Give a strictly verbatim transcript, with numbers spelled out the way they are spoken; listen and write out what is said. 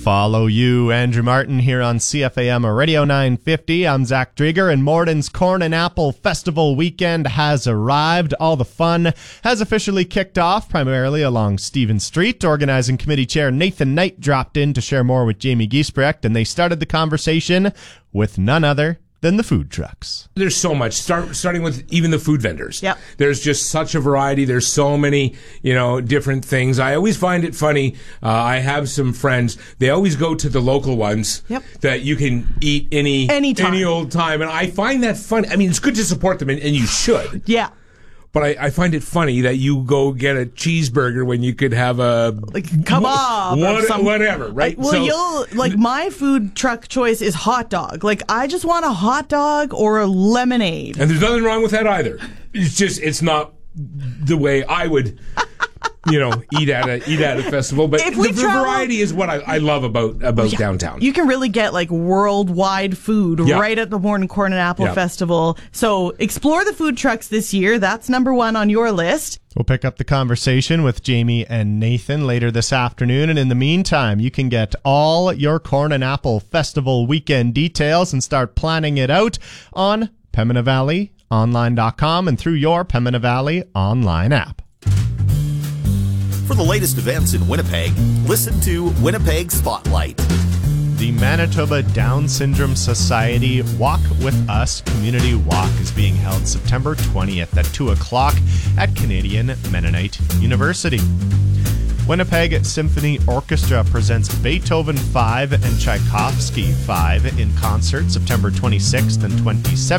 Follow you, Andrew Martin, here on C F A M Radio nine fifty. I'm Zach Drieger, and Morden's Corn and Apple Festival weekend has arrived. All the fun has officially kicked off, primarily along Stephen Street. Organizing committee chair Nathan Knight dropped in to share more with Jamie Giesbrecht, and they started the conversation with none other than the food trucks. There's so much, Start, starting with even the food vendors. Yep. There's just such a variety. There's so many, you know, different things. I always find it funny. Uh, I have some friends. They always go to the local ones Yep. that you can eat any Anytime. any old time. And I find that funny. I mean, it's good to support them, and, and you should. Yeah. But I, I find it funny that you go get a cheeseburger when you could have a Like kebab what, or some, whatever, right? Well, So- you'll like my food truck choice is hot dog. Like I just want a hot dog or a lemonade. And there's nothing wrong with that either. It's just it's not the way I would, you know, eat at a eat at a festival. But If we the, travel- the variety is what I, I love about about Yeah. downtown. You can really get like worldwide food Yeah. right at the Morton Corn and Apple Yeah. Festival. So explore the food trucks this year. That's number one on your list. We'll pick up the conversation with Jamie and Nathan later this afternoon. And in the meantime, you can get all your Corn and Apple Festival weekend details and start planning it out on Pembina Valley Online dot com and through your Pembina Valley online app. For the latest events in Winnipeg, listen to Winnipeg Spotlight. The Manitoba Down Syndrome Society Walk With Us Community Walk is being held September twentieth at two o'clock at Canadian Mennonite University. Winnipeg Symphony Orchestra presents Beethoven five and Tchaikovsky five in concert September twenty-sixth and twenty-seventh